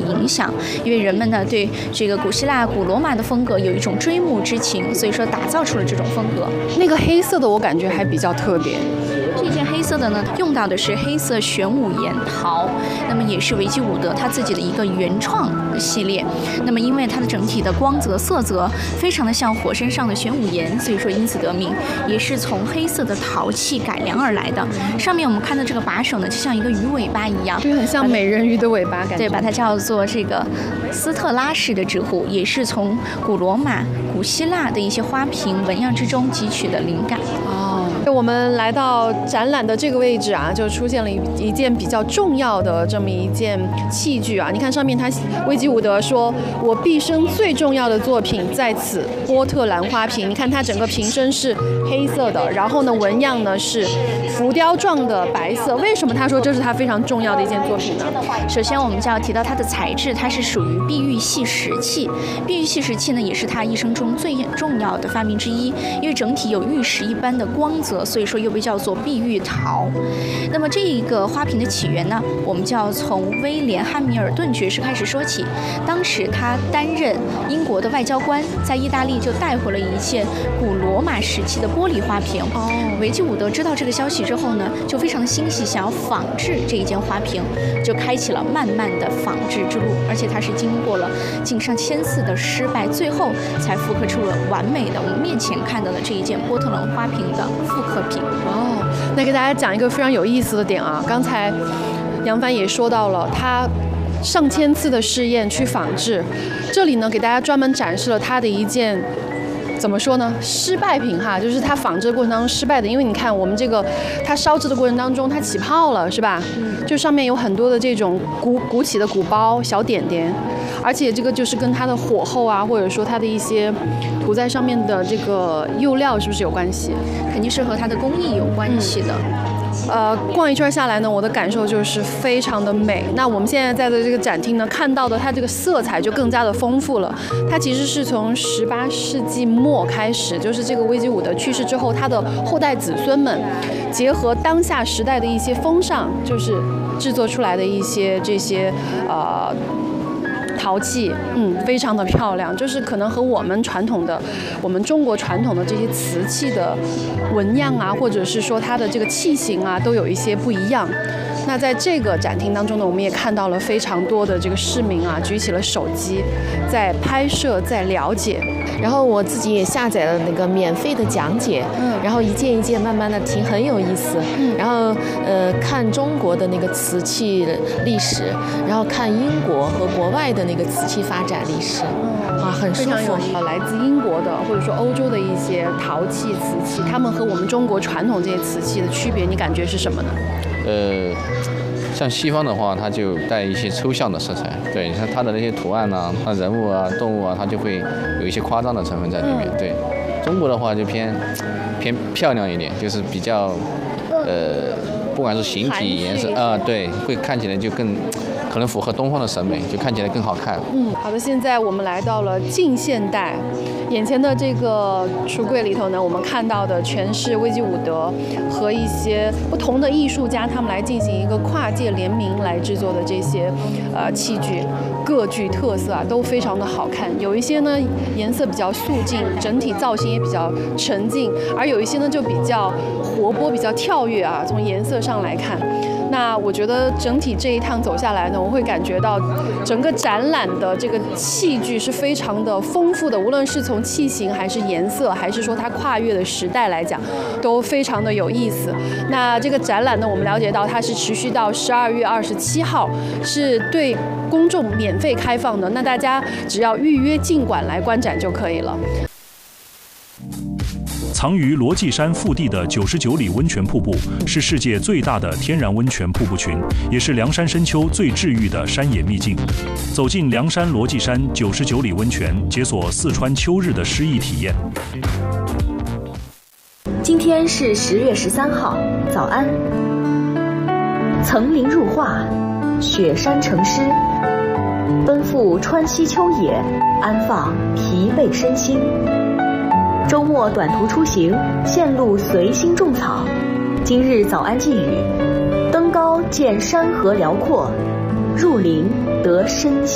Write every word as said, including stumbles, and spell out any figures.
影响，因为人们呢对这个古希腊、古罗马的风格有一种追慕之情，所以说打造出了这种风格。 那个黑色的我感觉还比较特别。 这件黑色的呢，用到的是黑色玄武岩陶，那么也是维基伍德他自己的一个原创系列。那么因为它的整体的光泽、色泽非常的像火山上的玄武岩，所以说因此得名，也是从黑色的陶器改良而来的。上面我们看到这个把手呢，就像一个鱼尾巴一样， 对，很像美人鱼的尾巴感觉。 对，把它叫做这个斯特拉式的纸壶，也是从古罗马、古希腊的一些花瓶纹样之中汲取的灵感。 哦，我们来到展览的这个位置啊，就出现了一一件比较重要的这么一件器具啊。你看上面，他维基伍德说：“我毕生最重要的作品在此波特兰花瓶。”你看它整个瓶身是黑色的，然后呢纹样呢是浮雕状的白色。为什么他说这是他非常重要的一件作品呢？ 首先，我们就要提到它的材质，它是属于碧玉细石器。碧玉细石器呢，也是他一生中最重要的发明之一，因为整体有玉石一般的光泽，所以说又被叫做碧玉陶。那么这一个花瓶的起源呢，我们就要从威廉·汉密尔顿爵士开始说起。当时他担任英国的外交官，在意大利就带回了一件古罗马时期的玻璃花瓶。哦，维基伍德知道这个消息之后呢，就非常的欣喜，想要仿制这一件花瓶，就开启了漫漫的仿制之路。而且他是经过了近上千次的失败，最后才复刻出了完美的我们面前看到的这一件波特兰花瓶的复刻品。 哦，那给大家讲一个非常有意思的点啊，刚才杨帆也说到了，他上千次的试验去仿制，这里呢给大家专门展示了他的一件怎么说呢，失败品哈，就是它仿制的过程当中失败的。因为你看我们这个它烧制的过程当中它起泡了是吧，就上面有很多的这种鼓鼓起的鼓包小点点，而且这个就是跟它的火候啊，或者说它的一些涂在上面的这个釉料是不是有关系？ 肯定是和它的工艺有关系的。 嗯呃，逛一圈下来呢，我的感受就是非常的美。那我们现在在的这个展厅呢，看到的它这个色彩就更加的丰富了。它其实是从十八世纪末开始，就是这个维基伍德去世之后，他的后代子孙们结合当下时代的一些风尚，就是制作出来的一些这些呃。陶器，嗯，非常的漂亮，就是可能和我们传统的、我们中国传统的这些瓷器的纹样啊，或者是说它的这个器型啊，都有一些不一样。那在这个展厅当中呢，我们也看到了非常多的这个市民啊，举起了手机，在拍摄，在了解。 然后我自己也下载了那个免费的讲解，嗯，然后一件一件慢慢的听，很有意思。嗯，然后呃看中国的那个瓷器历史，然后看英国和国外的那个瓷器发展历史，嗯、啊，很舒服。 来自英国的或者说欧洲的一些陶器、瓷器，他们和我们中国传统这些瓷器的区别，你感觉是什么呢？ 呃。像西方的话，它就带一些抽象的色彩，对，像它的那些图案啊、它人物啊、动物啊，它就会有一些夸张的成分在里面。嗯、对，中国的话就偏偏漂亮一点，就是比较呃，不管是形体、颜色啊、呃，对，会看起来就更可能符合东方的审美，就看起来更好看。 嗯，好的，现在我们来到了近现代。眼前的这个橱柜里头呢，我们看到的全是维基伍德和一些不同的艺术家，他们来进行一个跨界联名来制作的这些呃器具，各具特色啊，都非常的好看。有一些呢颜色比较素净，整体造型也比较沉静，而有一些呢就比较活泼、比较跳跃啊。从颜色上来看，那我觉得整体这一趟走下来呢，我会感觉到整个展览的这个器具是非常的丰富的，无论是从器型还是颜色，还是说它跨越的时代来讲，都非常的有意思。那这个展览呢，我们了解到它是持续到十二月二十七号，是对公众免费开放的。那大家只要预约进馆来观展就可以了。 藏于罗髻山腹地的九十九里温泉瀑布是世界最大的天然温泉瀑布群，也是凉山深秋最治愈的山野秘境。走进凉山罗髻山九十九里温泉，解锁四川秋日的诗意体验。 今天是十月十三号，早安。层林入画，雪山成诗，奔赴川西秋野，安放疲惫身心。周末短途出行，线路随心种草。今日早安寄语：登高见山河辽阔，入林得身心。